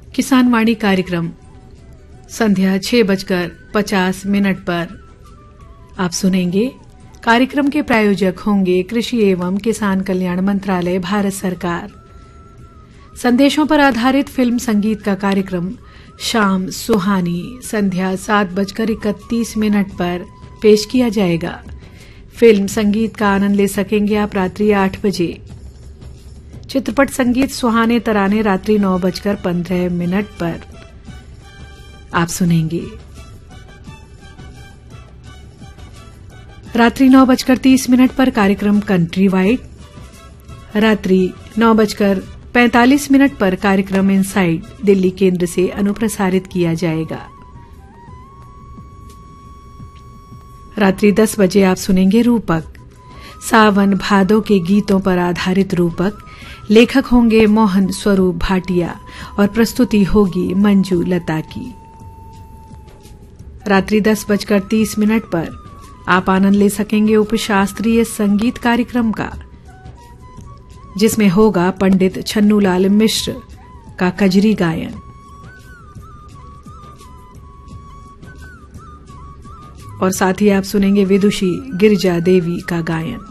किसान वाणी कार्यक्रम संध्या 6:50 पर आप सुनेंगे। कार्यक्रम के प्रायोजक होंगे कृषि एवं किसान कल्याण मंत्रालय, भारत सरकार। संदेशों पर आधारित फिल्म संगीत का कार्यक्रम शाम सुहानी संध्या 7:31 पर पेश किया जाएगा। फिल्म संगीत का आनंद ले सकेंगे आप रात्रि 8 बजे। चित्रपट संगीत सुहाने तराने रात्रि 9:15 पर आप सुनेंगे। रात्रि 9:30 पर कार्यक्रम कंट्री वाइड। रात्रि 9:45 पर कार्यक्रम इनसाइड दिल्ली केंद्र से अनुप्रसारित किया जाएगा। रात्रि 10 बजे आप सुनेंगे रूपक, सावन भादो के गीतों पर आधारित रूपक। लेखक होंगे मोहन स्वरूप भाटिया और प्रस्तुति होगी मंजू लता की। रात्रि 10:30 पर आप आनंद ले सकेंगे उपशास्त्रीय संगीत कार्यक्रम का, जिसमें होगा पंडित छन्नूलाल मिश्र का कजरी गायन। और साथ ही आप सुनेंगे विदुषी गिरिजा देवी का गायन।